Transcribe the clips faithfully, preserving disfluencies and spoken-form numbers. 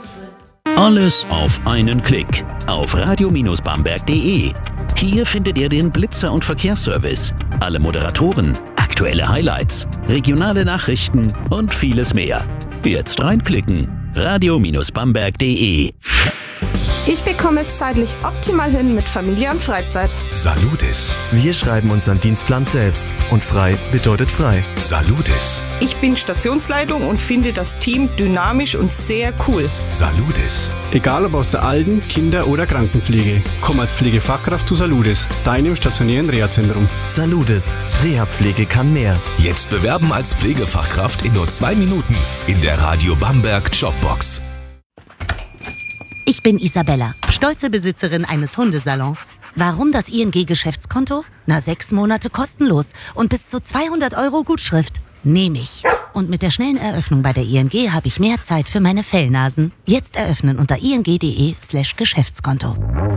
Alles auf einen Klick auf radio Bamberg punkt de. Hier findet ihr den Blitzer- und Verkehrsservice, alle Moderatoren, aktuelle Highlights, regionale Nachrichten und vieles mehr. Jetzt reinklicken. radio Bamberg punkt de. Ich bekomme es zeitlich optimal hin mit Familie und Freizeit. Saludis. Wir schreiben unseren Dienstplan selbst. Und frei bedeutet frei. Saludis. Ich bin Stationsleitung und finde das Team dynamisch und sehr cool. Saludis. Egal ob aus der Alten-, Kinder- oder Krankenpflege. Komm als Pflegefachkraft zu Saludis, deinem stationären Reha-Zentrum. Saludis. Reha-Pflege kann mehr. Jetzt bewerben als Pflegefachkraft in nur zwei Minuten in der Radio Bamberg Jobbox. Ich bin Isabella, stolze Besitzerin eines Hundesalons. Warum das I N G-Geschäftskonto? Na, sechs Monate kostenlos und bis zu zweihundert Euro Gutschrift. Nehme ich. Und mit der schnellen Eröffnung bei der I N G habe ich mehr Zeit für meine Fellnasen. Jetzt eröffnen unter ing.de slash Geschäftskonto.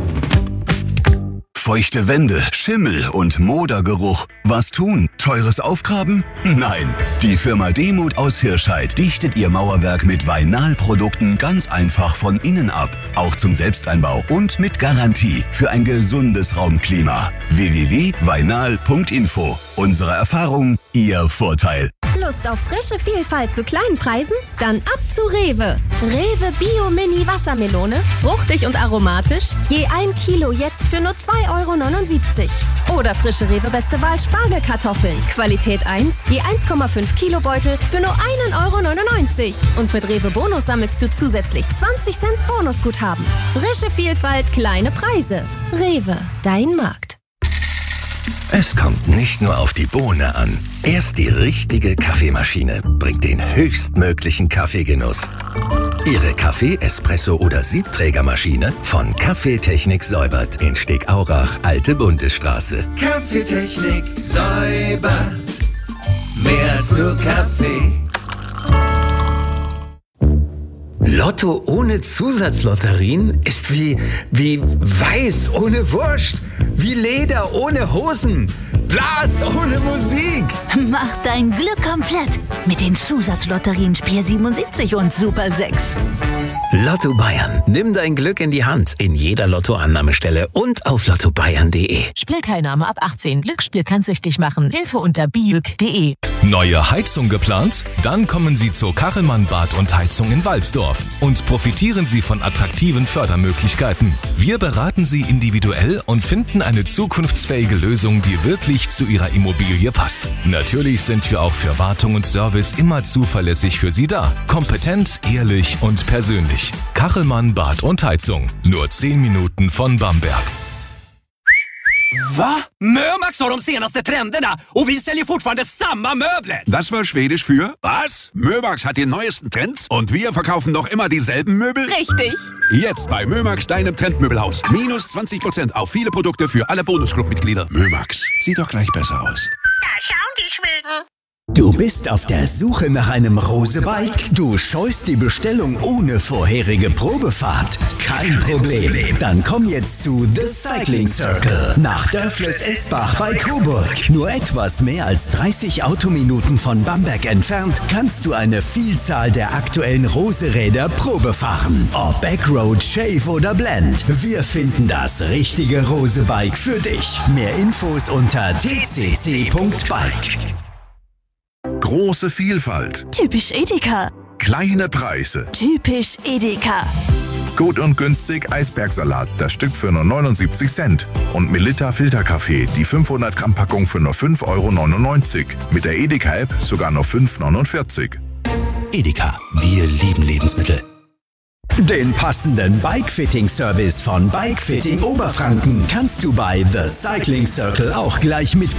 Feuchte Wände, Schimmel und Modergeruch. Was tun? Teures aufgraben? Nein. Die Firma Demuth aus Hirscheid dichtet ihr Mauerwerk mit Vainal-Produkten ganz einfach von innen ab. Auch zum Selbsteinbau und mit Garantie für ein gesundes Raumklima. w w w punkt vainal punkt info. Unsere Erfahrung, Ihr Vorteil. Lust auf frische Vielfalt zu kleinen Preisen? Dann ab zu Rewe. Rewe Bio Mini Wassermelone, fruchtig und aromatisch, je ein Kilo jetzt für nur zwei Euro neunundsiebzig. Oder frische Rewe Beste Wahl Spargelkartoffeln, Qualität eins, je eins Komma fünf Kilo Beutel für nur ein Euro neunundneunzig. Und mit Rewe Bonus sammelst du zusätzlich zwanzig Cent Bonusguthaben. Frische Vielfalt, kleine Preise. Rewe, dein Markt. Es kommt nicht nur auf die Bohne an. Erst die richtige Kaffeemaschine bringt den höchstmöglichen Kaffeegenuss. Ihre Kaffee-, Espresso- oder Siebträgermaschine von Kaffeetechnik säubert in Stegaurach, Alte Bundesstraße. Kaffeetechnik säubert. Mehr als nur Kaffee. Lotto ohne Zusatzlotterien ist wie, wie Weiß ohne Wurst, wie Leder ohne Hosen, Blas ohne Musik. Mach dein Glück komplett mit den Zusatzlotterien Spiel siebenundsiebzig und Super sechs. Lotto Bayern. Nimm dein Glück in die Hand. In jeder Lottoannahmestelle und auf lotto bayern punkt de. Spielteilnahme ab achtzehn. Glücksspiel kann süchtig machen. Hilfe unter biüg punkt de. Neue Heizung geplant? Dann kommen Sie zur Kachelmann Bad und Heizung in Walsdorf und profitieren Sie von attraktiven Fördermöglichkeiten. Wir beraten Sie individuell und finden eine zukunftsfähige Lösung, die wirklich zu Ihrer Immobilie passt. Natürlich sind wir auch für Wartung und Service immer zuverlässig für Sie da. Kompetent, ehrlich und persönlich. Kachelmann Bad und Heizung. Nur zehn Minuten von Bamberg. Va? Mömax har de senaste trenderna och vi säljer fortfarande samma möbler. Das war Schwedisch für was? Mömax hat die neuesten Trends und wir verkaufen noch immer dieselben Möbel? Richtig. Jetzt bei Mömax, deinem Trendmöbelhaus. Minus zwanzig Prozent auf viele Produkte für alle Bonusclub-Mitglieder. Mömax, sieht doch gleich besser aus. Da schauen die Schweden. Du bist auf der Suche nach einem Rose-Bike? Du scheust die Bestellung ohne vorherige Probefahrt? Kein Problem. Dann komm jetzt zu The Cycling Circle nach Dörfles-Esbach bei Coburg. Nur etwas mehr als dreißig Autominuten von Bamberg entfernt kannst du eine Vielzahl der aktuellen Rose-Räder Probe fahren. Ob Backroad, Shave oder Blend. Wir finden das richtige Rose-Bike für dich. Mehr Infos unter t c c punkt bike. Große Vielfalt. Typisch Edeka. Kleine Preise. Typisch Edeka. Gut und günstig Eisbergsalat, das Stück für nur neunundsiebzig Cent. Und Melitta Filterkaffee, die fünfhundert Gramm Packung für nur fünf Euro neunundneunzig. Mit der Edeka-App sogar nur fünf Euro neunundvierzig. Edeka, wir lieben Lebensmittel. Den passenden Bike-Fitting-Service von Bike Fitting Oberfranken kannst du bei The Cycling Circle auch gleich mit